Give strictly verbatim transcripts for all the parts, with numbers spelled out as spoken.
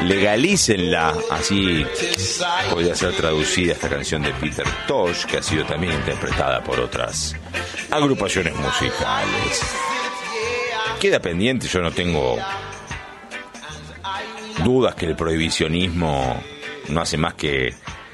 legalícenla, así podría ser traducida esta canción de Peter Tosh, que ha sido también interpretada por otras agrupaciones musicales. Queda pendiente, yo no tengo dudas que el prohibicionismo no hace más que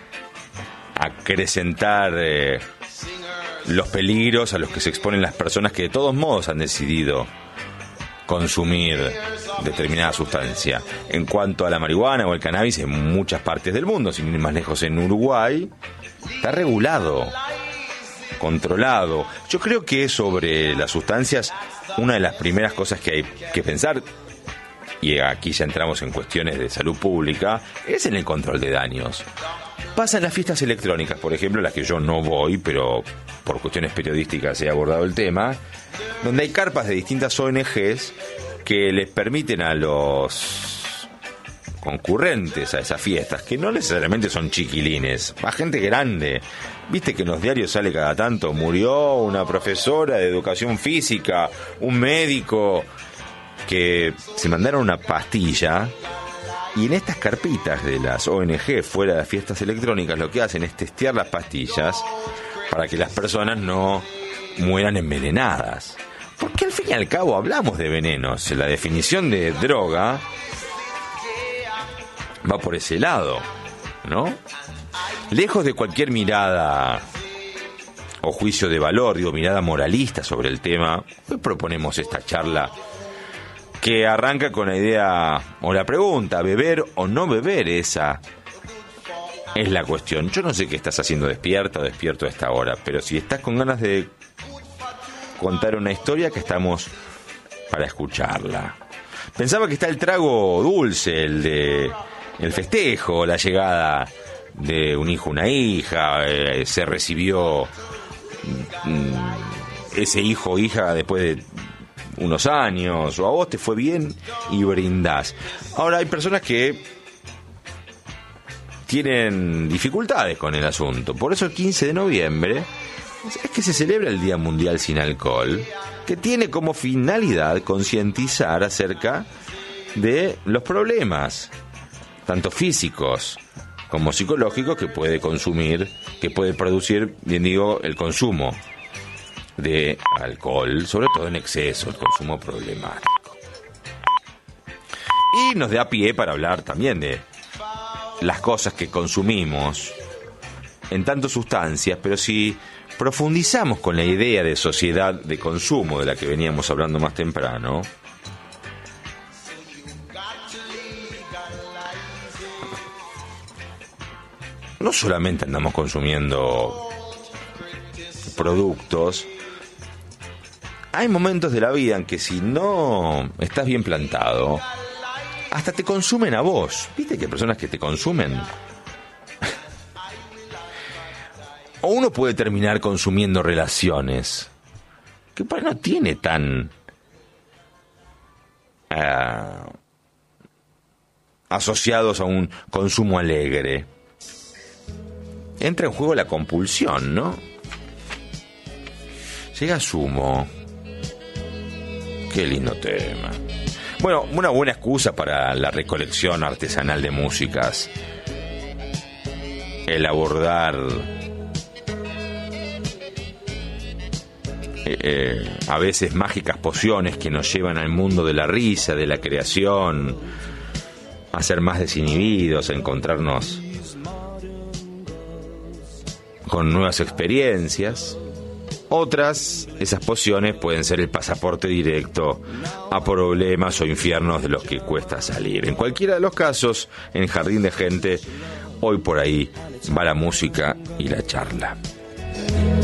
acrecentar eh, los peligros a los que se exponen las personas que de todos modos han decidido consumir determinada sustancia. En cuanto a la marihuana o el cannabis, en muchas partes del mundo, sin ir más lejos, en Uruguay, está regulado, controlado. Yo creo que sobre las sustancias, una de las primeras cosas que hay que pensar, y aquí ya entramos en cuestiones de salud pública, es en el control de daños. Pasan las fiestas electrónicas, por ejemplo, las que yo no voy, pero por cuestiones periodísticas he abordado el tema, donde hay carpas de distintas O N Ges que les permiten a los concurrentes a esas fiestas, que no necesariamente son chiquilines, a gente grande. Viste que en los diarios sale cada tanto, murió una profesora de educación física, un médico, que se mandaron una pastilla. Y en estas carpitas de las O N G fuera de las fiestas electrónicas lo que hacen es testear las pastillas para que las personas no mueran envenenadas. Porque al fin y al cabo hablamos de venenos. La definición de droga va por ese lado, ¿no? Lejos de cualquier mirada o juicio de valor, digo, mirada moralista sobre el tema, hoy proponemos esta charla que arranca con la idea o la pregunta, ¿beber o no beber? Esa es la cuestión. Yo no sé qué estás haciendo despierta o despierto a esta hora, pero si estás con ganas de contar una historia, que estamos para escucharla. Pensaba que está el trago dulce, el de el festejo, la llegada de un hijo, una hija, eh, se recibió mm, ese hijo o hija después de unos años, o a vos te fue bien y brindás. Ahora hay personas que tienen dificultades con el asunto. Por eso el quince de noviembre es que se celebra el Día Mundial Sin Alcohol, que tiene como finalidad concientizar acerca de los problemas, tanto físicos como psicológicos, que puede consumir, que puede producir, bien digo, el consumo de alcohol, sobre todo en exceso, el consumo problemático. Y nos da pie para hablar también de las cosas que consumimos en tantas sustancias, pero si profundizamos con la idea de sociedad de consumo de la que veníamos hablando más temprano, no solamente andamos consumiendo productos, hay momentos de la vida en que si no estás bien plantado, hasta te consumen a vos. ¿Viste que hay personas que te consumen? O uno puede terminar consumiendo relaciones que para no tiene tan uh, asociados a un consumo alegre. Entra en juego la compulsión, ¿no? Llega Sumo. Qué lindo tema. Bueno, una buena excusa para la recolección artesanal de músicas. El abordar eh, eh, a veces mágicas pociones que nos llevan al mundo de la risa, de la creación, a ser más desinhibidos, a encontrarnos con nuevas experiencias. Otras, esas pociones pueden ser el pasaporte directo a problemas o infiernos de los que cuesta salir. En cualquiera de los casos, en Jardín de Gente, hoy por ahí va la música y la charla.